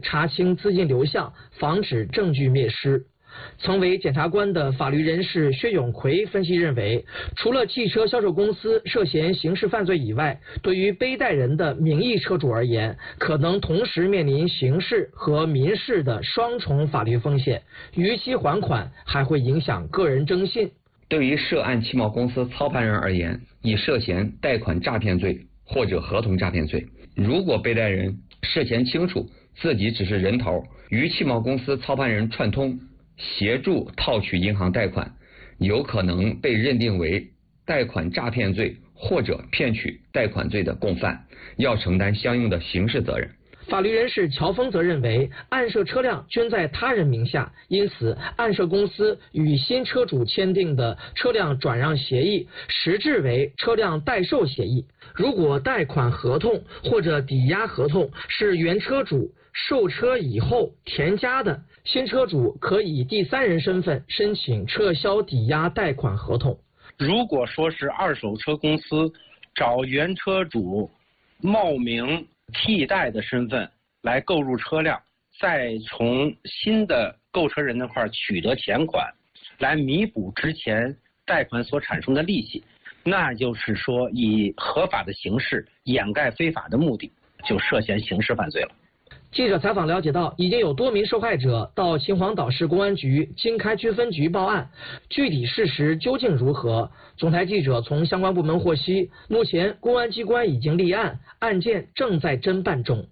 查清资金流向，防止证据灭失。曾为检察官的法律人士薛永奎分析认为，除了汽车销售公司涉嫌刑事犯罪以外，对于背带人的名义车主而言，可能同时面临刑事和民事的双重法律风险，逾期还款还会影响个人征信。 对于涉案汽贸公司操盘人而言，已涉嫌贷款诈骗罪或者合同诈骗罪。如果被贷人事前清楚自己只是人头，与汽贸公司操盘人串通，协助套取银行贷款，有可能被认定为贷款诈骗罪或者骗取贷款罪的共犯，要承担相应的刑事责任。 法律人士乔峰则认为，案涉车辆均在他人名下，因此案涉公司与新车主签订的车辆转让协议实质为车辆代售协议。如果贷款合同或者抵押合同是原车主售车以后填加的，新车主可以第三人身份申请撤销抵押贷款合同。 如果说是二手车公司找原车主冒名替代的身份来购入车辆，再从新的购车人那块取得钱款，来弥补之前贷款所产生的利息，那就是说以合法的形式掩盖非法的目的，就涉嫌刑事犯罪了。 记者采访了解到，已经有多名受害者到秦皇岛市公安局经开区分局报案，具体事实究竟如何？总台记者从相关部门获悉，目前公安机关已经立案，案件正在侦办中。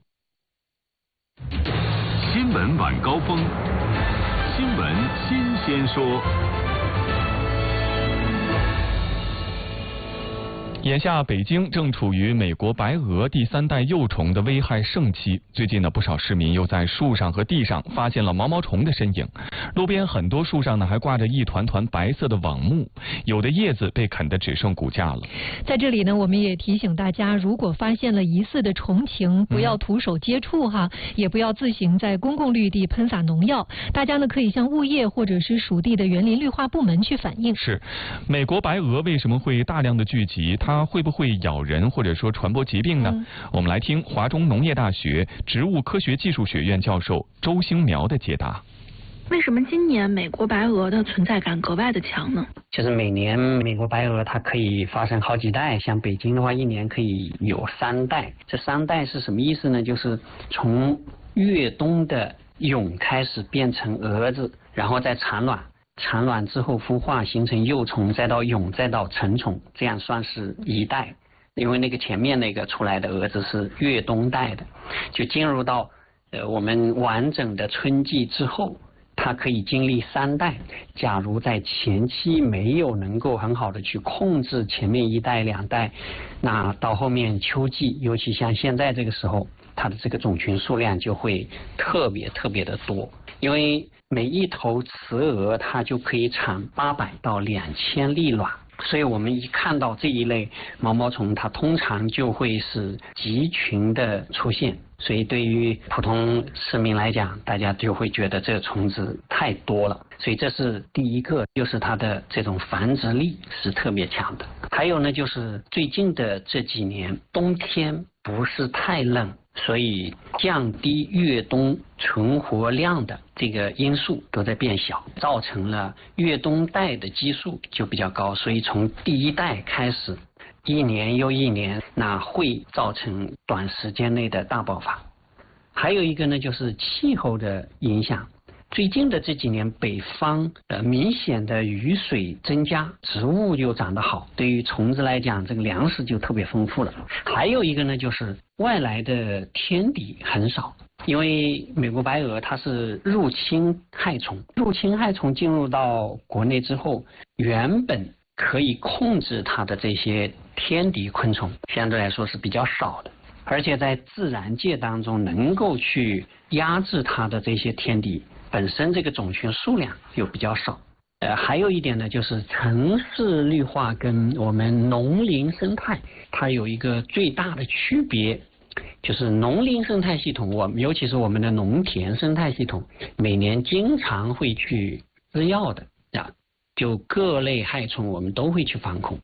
新闻晚高峰，新闻新鲜说。 眼下北京正处于美国白蛾第3代幼虫的危害盛期，最近呢，不少市民又在树上和地上发现了毛毛虫的身影。路边很多树上呢还挂着一团团白色的网目，有的叶子被啃得只剩骨架了。 在这里呢，我们也提醒大家，如果发现了疑似的虫情，不要徒手接触哈，也不要自行在公共绿地喷洒农药。大家呢可以向物业或者是属地的园林绿化部门去反映。 是，美国白蛾为什么会大量的聚集？它会不会咬人或者说传播疾病呢？我们来听华中农业大学植物科学技术学院教授周兴苗的解答。 为什么今年美国白蛾的存在感格外的强呢？ 就是每年美国白蛾它可以发生好几代，像北京的话，一年可以有3代。这3代是什么意思呢？就是从越冬的蛹开始变成蛾子，然后再产卵。产卵之后孵化形成幼虫，再到蛹，再到成虫，这样算是1代。因为那个前面那个出来的蛾子是越冬代的，就进入到我们完整的春季之后，它可以经历3代。假如在前期没有能够很好的去控制前面1代2代，那到后面秋季，尤其像现在这个时候，它的这个种群数量就会特别的多。因为每一头雌蛾它就可以产800到2000粒卵，所以我们一看到这一类毛毛虫，它通常就会是集群的出现，所以对于普通市民来讲，大家就会觉得这个虫子太多了，所以这是第一个，就是它的这种繁殖力是特别强的。还有呢，就是最近的这几年冬天不是太冷，所以降低越冬存活量的这个因素都在变小，造成了越冬代的基数就比较高，所以从第1代开始，一年又一年，那会造成短时间内的大爆发。还有一个呢，就是气候的影响。最近的这几年，北方明显的雨水增加，植物就长得好，对于虫子来讲，这个粮食就特别丰富了。还有一个呢，就是外来的天敌很少，因为美国白蛾它是入侵害虫，入侵害虫进入到国内之后，原本可以控制它的这些天敌昆虫，相对来说是比较少的，而且在自然界当中能够去压制它的这些天敌，本身这个种群数量又比较少。还有一点呢，就是城市绿化跟我们农林生态它有一个最大的区别，就是农林生态系统，尤其是我们的农田生态系统，每年经常会去施药的啊，就各类害虫我们都会去防控。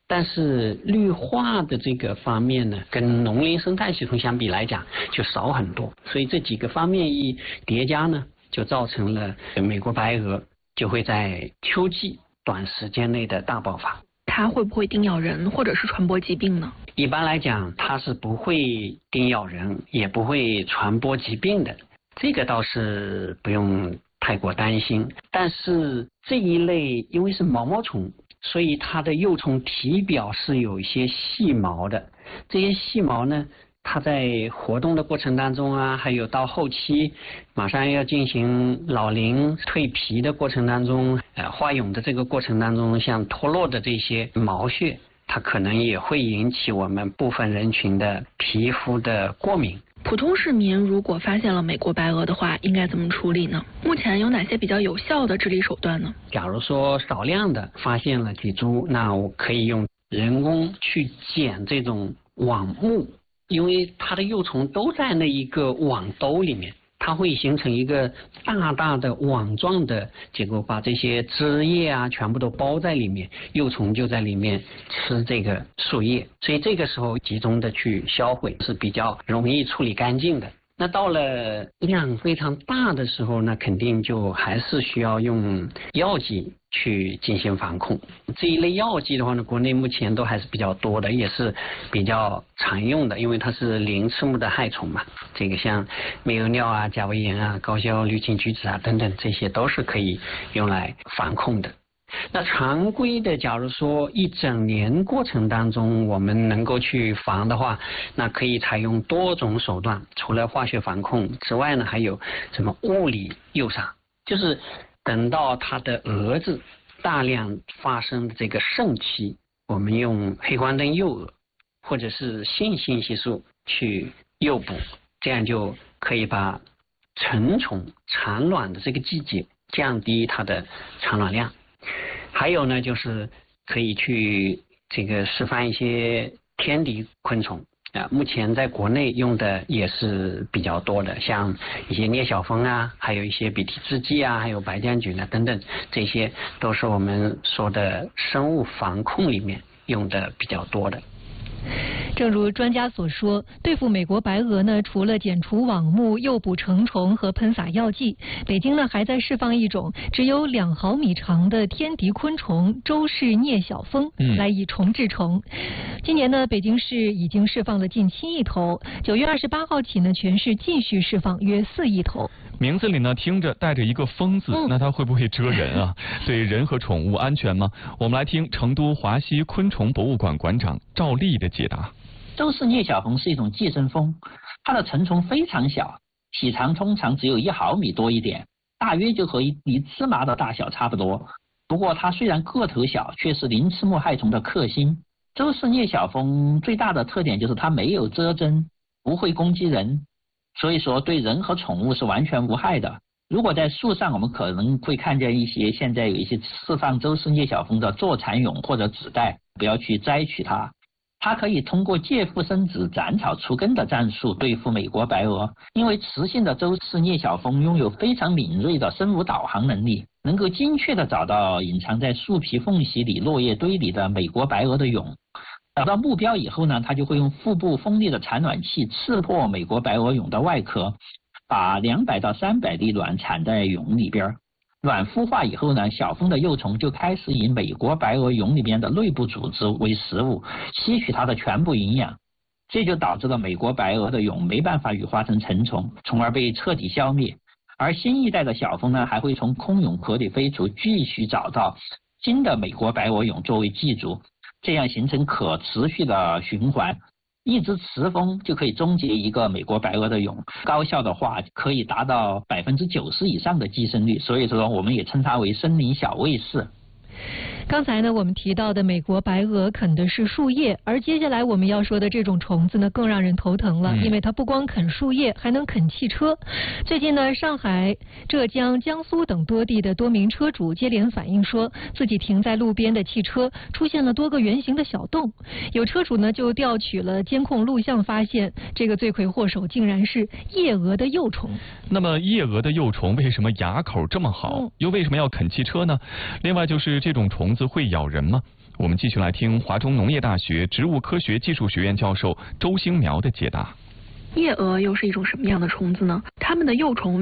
但是绿化的这个方面呢，跟农林生态系统相比来讲就少很多，所以这几个方面一叠加呢，就造成了美国白蛾就会在秋季短时间内的大爆发。 它会不会叮咬人，或者是传播疾病呢？ 一般来讲，它是不会叮咬人，也不会传播疾病的，这个倒是不用太过担心。但是这一类因为是毛毛虫，所以它的幼虫体表是有一些细毛的，这些细毛呢，它在活动的过程当中啊，还有到后期马上要进行老龄蜕皮的过程当中，化蛹的这个过程当中，像脱落的这些毛屑，它可能也会引起我们部分人群的皮肤的过敏。 普通市民如果发现了美国白蛾的话，应该怎么处理呢？目前有哪些比较有效的治理手段呢？ 假如说少量的发现了几株，那我可以用人工去剪这种网目，因为它的幼虫都在那一个网兜里面，它会形成一个大大的网状的结构，把这些枝叶啊全部都包在里面，幼虫就在里面吃这个树叶，所以这个时候集中的去销毁是比较容易处理干净的。那到了量非常大的时候呢，肯定就还是需要用药剂去进行防控。这一类药剂的话呢，国内目前都还是比较多的，也是比较常用的，因为它是鳞翅目的害虫嘛。这个像猕猴尿啊、甲维炎啊、高硝氯氰菊酯啊等等，这些都是可以用来防控的。那常规的，假如说一整年过程当中我们能够去防的话，那可以采用多种手段，除了化学防控之外呢，还有什么物理诱杀，就是等到它的蛾子大量发生的这个盛期，我们用黑光灯诱蛾或者是性信息素去诱捕，这样就可以把成虫产卵的这个季节降低它的产卵量。还有呢，就是可以去这个示范一些天敌昆虫啊，目前在国内用的也是比较多的，像一些聂小蜂啊，还有一些鼻涕制剂啊，还有白将菌啊等等，这些都是我们说的生物防控里面用的比较多的。 正如专家所说，对付美国白蛾呢，除了剪除网目、诱捕成虫和喷洒药剂，北京呢还在释放一种只有2毫米长的天敌昆虫周氏聂小蜂，来以虫治虫。今年呢，北京市已经释放了近7亿头，9月28号起呢，全市继续释放约4亿头。 名字里呢听着带着一个蜂字，那它会不会蛰人啊？对人和宠物安全吗？我们来听成都华西昆虫博物馆馆长赵丽的解答。 周氏聂小蜂是一种寄生蜂，它的成虫非常小，体长通常只有1毫米多一点，大约就和一粒芝麻的大小差不多。不过它虽然个头小，却是鳞翅目害虫的克星。周氏聂小蜂最大的特点就是它没有蛰针，不会攻击人，所以说对人和宠物是完全无害的。如果在树上，我们可能会看见现在有一些释放周氏聂小蜂的坐蚕蛹或者纸袋，不要去摘取它。它可以通过借腹生子、斩草除根的战术对付美国白蛾，因为雌性的周氏聂小蜂拥有非常敏锐的生物导航能力，能够精确地找到隐藏在树皮缝隙里、落叶堆里的美国白蛾的蛹。找到目标以后呢，它就会用腹部锋利的产卵器刺破美国白蛾蛹的外壳，把200到300粒卵产在蛹里边。卵孵化以后呢，小蜂的幼虫就开始以美国白蛾蛹里边的内部组织为食物，吸取它的全部营养，这就导致了美国白蛾的蛹没办法羽化成成虫，从而被彻底消灭。而新一代的小蜂呢，还会从空蛹壳里飞出，继续找到新的美国白蛾蛹作为寄主，这样形成可持续的循环。一只雌蜂就可以终结一个美国白蛾的蛹，高效的话可以达到90%以上的寄生率，所以说我们也称它为森林小卫士。 刚才呢，我们提到的美国白蛾啃的是树叶，而接下来我们要说的这种虫子呢，更让人头疼了，因为它不光啃树叶，还能啃汽车。最近呢，上海、浙江、江苏等多地的多名车主接连反映说，自己停在路边的汽车出现了多个圆形的小洞。有车主呢就调取了监控录像，发现这个罪魁祸首竟然是夜蛾的幼虫。 那么夜蛾的幼虫为什么牙口这么好，又为什么要啃汽车呢？另外就是这种虫子会咬人吗？ 我们继续来听华中农业大学植物科学技术学院教授周兴苗的解答。 夜蛾又是一种什么样的虫子呢？它们的幼虫